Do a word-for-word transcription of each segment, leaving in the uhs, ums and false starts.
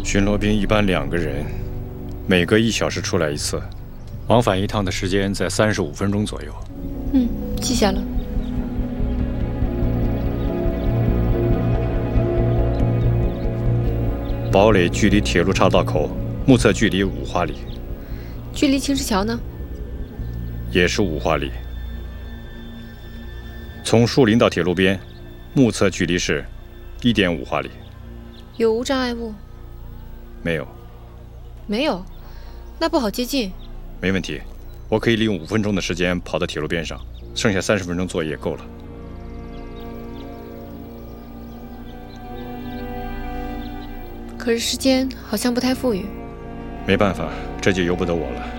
巡逻兵一般两个人，每隔一小时出来一次，往返一趟的时间在三十五分钟左右。 嗯，记下了。 堡垒距离铁路岔道口目测距离五华里， 距离青石桥呢？ 也是五华里。从树林到铁路边，目测距离是一点五华里。 有无障碍物？ 没有。 没有，那不好接近。 没问题，我可以利用五分钟的时间跑到铁路边上，剩下三十分钟作业够了。 可是时间好像不太富裕。 没办法，这就由不得我了。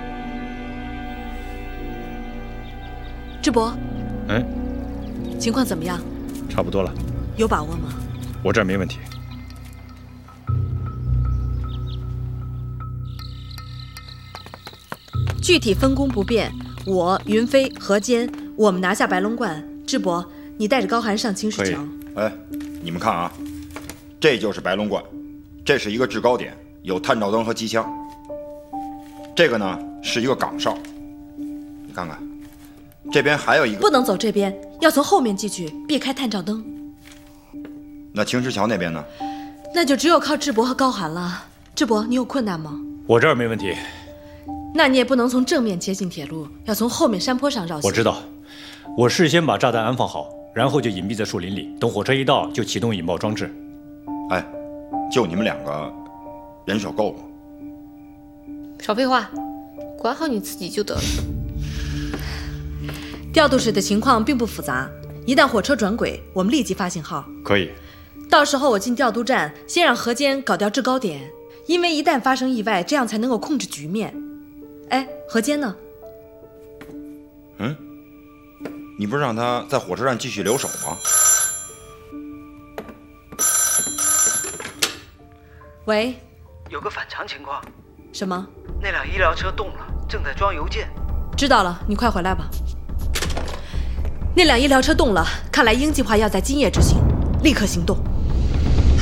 智博， 嗯， 情况怎么样？ 差不多了。 有把握吗？ 我这儿没问题。 具体分工不变，我、云飞、何坚，我们拿下白龙观。智博，你带着高寒上青石桥。 哎，你们看啊，这就是白龙观，这是一个制高点，有探照灯和机枪。这个呢是一个岗哨，你看看，这边还有一个。 不能走这边，要从后面进去，避开探照灯。 那青石桥那边呢？ 那就只有靠智博和高寒了。智博，你有困难吗？ 我这儿没问题。 那你也不能从正面接近铁路，要从后面山坡上绕行。 我知道，我事先把炸弹安放好，然后就隐蔽在树林里，等火车一到就启动引爆装置。 哎，就你们两个，人手够吗？ 少废话，管好你自己就得了。 调度室的情况并不复杂，一旦火车转轨，我们立即发信号。 可以。 到时候我进调度站，先让何坚搞掉制高点，因为一旦发生意外，这样才能够控制局面。哎，何坚呢？ 嗯，你不是让他在火车站继续留守吗？ 喂， 有个反常情况。 什么？ 那辆医疗车动了，正在装邮件。 知道了，你快回来吧。那辆医疗车动了，看来鹰计划要在今夜执行，立刻行动。